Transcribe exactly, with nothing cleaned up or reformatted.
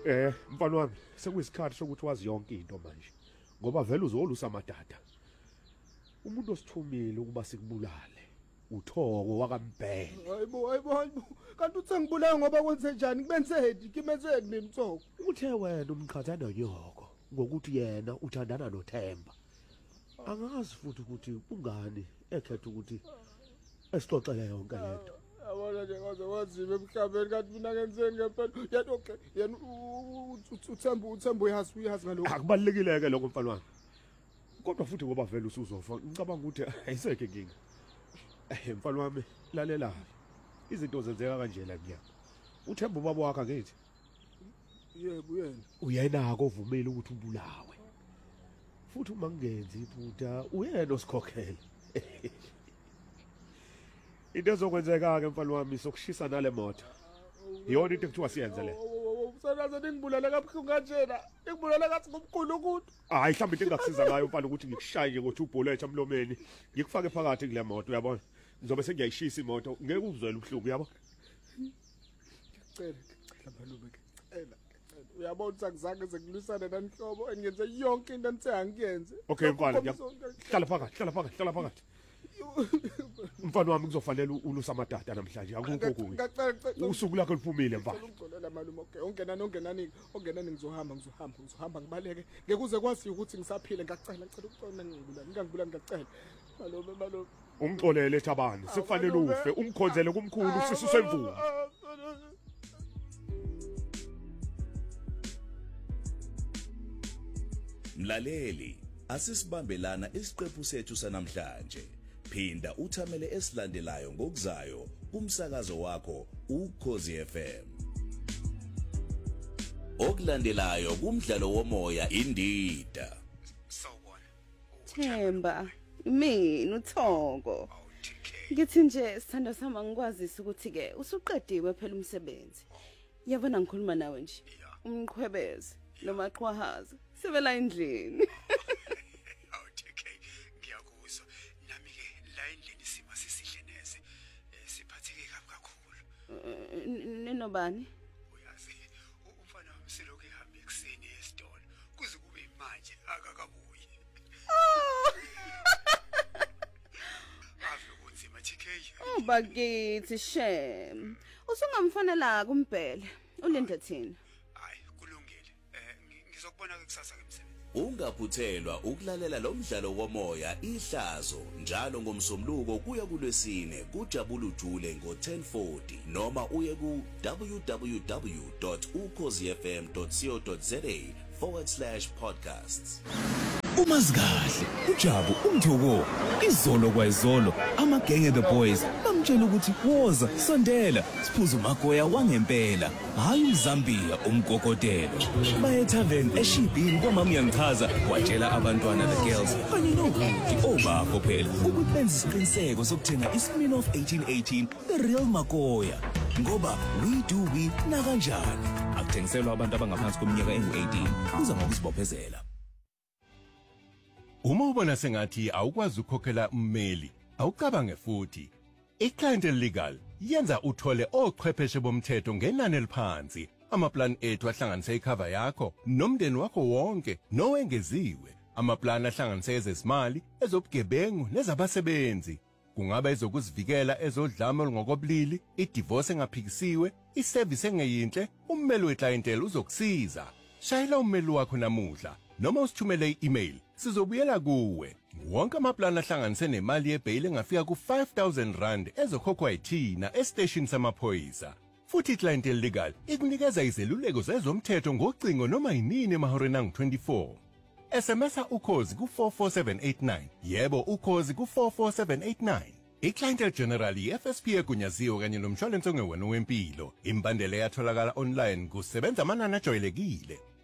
Eh mfana wami sekuyisikhathi sokuthi wazi yonke into manje ngoba vele uzolusa amadada. Umuntu osithumile ukuba sikubulale uThoko wakambhele. Hayibo hayibo hayibo kanti uthe ngibulala ngoba kwenze njani kubenzeni kimenzeni nemthoko. Uthe wena umqhathana nyoko ngokuthi yena uthandana noThemba. Angazi futhi ukuthi kungani ekhetha ukuthi esixoxele yonke lento. Yabona nje ngaze wazime emhlabeni kanti mina ngenzeni ngempela. Yena okay yena uThemba uThemba uyazi uyazi ngalokho. Akubalekile ke lokho mfana wami. Kodwa futhi ngoba vele usuzofa ngicabanga ukuthi ayisekho inkinga. Eh mfana wami lalela. Izinto zenzeka kanje la kuya. uThemba ubaba wakhe ngithi. Yebo uyena. Uyena ovumile ukuthi ubulawe. Futhi uma ngenzi iphutha uyena osikhokhela. Into ezokwenzeka ke mfana wami sokushisa nale moto. Iyona into ekuthiwa siyenze le. Usanaza ngibulala kabuhlungu kanjena. Ngibulala kathi ngomkhulu ukuthi. Hayi mhlawumbe into engakusiza ngayo mfana ukuthi ngikushaye nje ngothi ubholetha emlomeni. Ngikufake phakathi kule moto uyabona. Ngizobe sengiyayishisa imoto ngeke uzwele ubuhlungu uyabona. Ngicela ngicela malume ngicela. Uyabona ukuthi akuzange sengilwisane nanhlobo engenze yonke into enithe angiyenze. Okay mfana hlala phakathi hlala phakathi hlala phakathi. Mfana wami kuzofanele ulusa amadada namhlanje akukho kunye. Usuku lakho liphumile mfana. Ngicela malume okay ongena nongenani ongenani ngizohamba ngizohamba ngizohamba ngibaleke ngeke kwazi ukuthi ngisaphile ngiyacela ngicela ukuxolisa ngingibulala ngingibulala ngiyacela. Malume malume ungixolele Thabani sekufanele ufe umkhonzele kumkhulu sisu semvumo. Mlaleli asisibambelana isiqephu sethu sanamhlanje. Phinda uthamele esilandelayo ngokuzayo kumsakazo wakho uKhosi F M. Okulandelayo kumdlalo womoya indida. Sawubona. Themba, mina uThoko. Ngithi nje sithanda sama ngikwazisa ukuthi ke usuqediwe phela umsebenzi. Yabona ngikhuluma nawe nje. Umqhwebeze nomaqhwahaza sibela endlini. Ninobani? Uyazi umfana wami selokhu ehamba ekseni esitolo kuze kube imanje akakabuyi. Ave kunzima T K. Oh bakithi shem. Usungamfonela kumbhele. Ulinda thina. Hayi kulungile. Eh ngizokubona ke kusasa ngemsebenzi. Ungaphuthelwa ukulalela lo mdlalo womoya ihlazo njalo ngomsombuluko kuya kulwesine kuJabulu Jule ngo ten forty noma uye ku w w w dot ukhosifm dot co dot za forward slash podcasts. Umazikahle uJabu umthoko izolo kwayizolo amagenge the boys bamtshela ukuthi woza sondela siphuza umagoya wangempela hayi uZambia umgogotelo baye tavern eShibhini kwamama yangichaza watshela abantwana the girls kanye nobuki obapho phela ukuthi benze isiqiniseko sokuthenga iSmirnoff eighteen eighteen the real magoya ngoba we do we na kanjani akuthengiselwa abantu abangaphansi kweminyaka engu eighteen kuza ngokuzibophezela. Uma ubona sengathi awukwazi ukukhokhela ummeli, awucabange futhi. iClientele Legal yenza uthole ochwepheshe bomthetho ngenani eliphansi. Amaplan ethu ahlanganise icover yakho nomndeni wakho wonke nowengeziwe. Amaplan ahlanganise ezezimali, ezobugebengu nezabasebenzi. Kungaba ezokuzivikela ezodlame olungokobulili, idivorce engaphikisiwe, iservice engeyinhle, ummeli weClientele uzokusiza. Shayela ummeli wakho namuhla noma usithumele i-email. Sizobuyela kuwe. Wonke amaplan ahlanganise nemali yebail engafika ku five thousand rand ezokhokhwa yithina estation samaphoyisa. Futhi iClientele Legal ikunikeza izeluleko zezomthetho ngocingo noma yinini emahoreni angu twenty-four. S M S ukhozi ku four four seven eight nine. Yebo ukhozi ku four four seven eight nine. iClientele General i-F S P egunyaziwe kanye nomshwalense ongewena wempilo. Imbandela yatholakala online kusebenza amanani ajwayelekile.